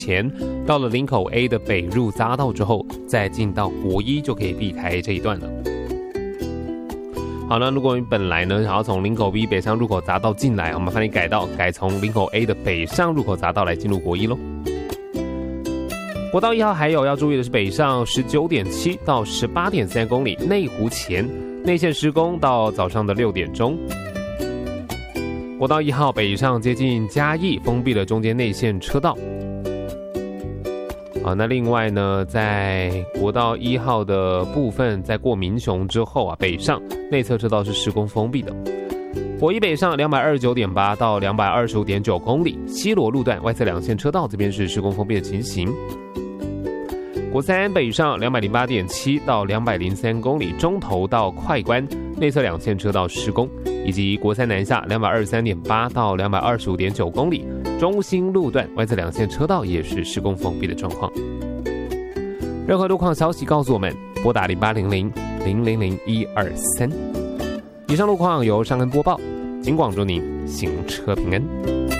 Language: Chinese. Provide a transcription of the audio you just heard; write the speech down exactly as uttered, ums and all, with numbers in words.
前，到了林口 A 的北入匝道之后，再进到国一就可以避开这一段了。好，那如果你本来呢想要从林口 B 北上入口匝道进来，我们帮你改道，改从林口 A 的北上入口匝道来进入国一咯。国道一号还有要注意的是，北上 十九点七 到 十八点三 公里，内湖前内线施工到早上的六点钟。国道一号北上接近嘉义，封闭了中间内线车道。好，那另外呢，在国道一号的部分，在过民雄之后啊，北上内侧车道是施工封闭的。国一北上 两百二十九点八 到 两百二十五点九 公里，西螺路段外侧两线车道这边是施工封闭的情形。国三北上 两百零八点七 到 两百零三 公里，中投到快关内侧两线车道施工，以及国三南下 两百二十三点八 到 两百二十五点九 公里，中兴路段外侧两线车道也是施工封闭的状况。任何路况消息告诉我们，拨打零八零零零零零一二三。以上路况由尚恩播报，警广祝您行车平安。